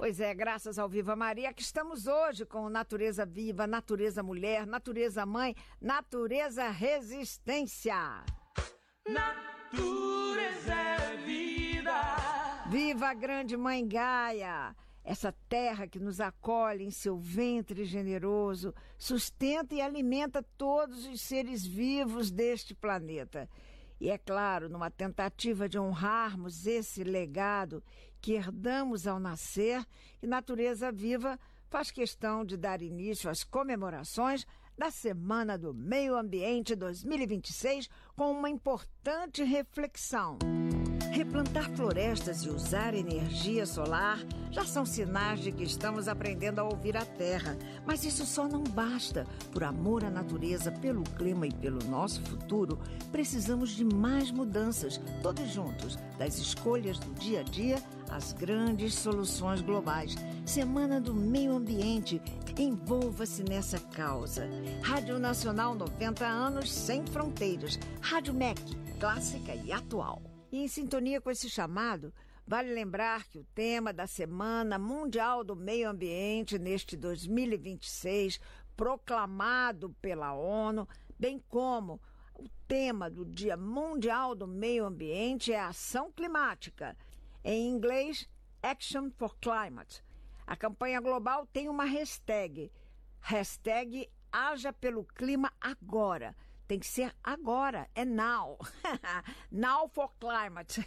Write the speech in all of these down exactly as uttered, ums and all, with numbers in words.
Pois é, graças ao Viva Maria que estamos hoje com Natureza Viva, Natureza Mulher, Natureza Mãe, Natureza Resistência. Natureza é vida. Viva a grande Mãe Gaia, essa terra que nos acolhe em seu ventre generoso, sustenta e alimenta todos os seres vivos deste planeta. E é claro, numa tentativa de honrarmos esse legado que herdamos ao nascer, que Natureza Viva faz questão de dar início às comemorações da Semana do Meio Ambiente dois mil e vinte e seis com uma importante reflexão. Replantar florestas e usar energia solar já são sinais de que estamos aprendendo a ouvir a terra. Mas isso só não basta. Por amor à natureza, pelo clima e pelo nosso futuro, precisamos de mais mudanças, todos juntos, das escolhas do dia a dia às grandes soluções globais. Semana do Meio Ambiente, envolva-se nessa causa. Rádio Nacional noventa anos sem fronteiras. Rádio M E C, clássica e atual. E em sintonia com esse chamado, vale lembrar que o tema da Semana Mundial do Meio Ambiente neste dois mil e vinte e seis, proclamado pela ONU, bem como o tema do Dia Mundial do Meio Ambiente é a ação climática. Em inglês, Action for Climate. A campanha global tem uma hashtag, hashtag Haja pelo Clima Agora. Tem que ser agora, é now. Now for climate.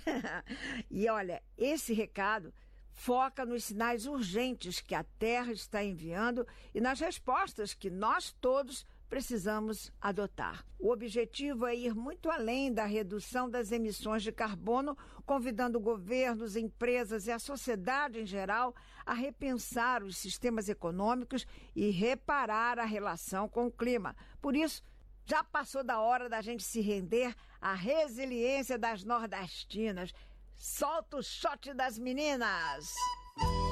E olha, esse recado foca nos sinais urgentes que a Terra está enviando e nas respostas que nós todos precisamos adotar. O objetivo é ir muito além da redução das emissões de carbono, convidando governos, empresas e a sociedade em geral a repensar os sistemas econômicos e reparar a relação com o clima. Por isso, já passou da hora da gente se render à resiliência das nordestinas. Solta o shot das meninas!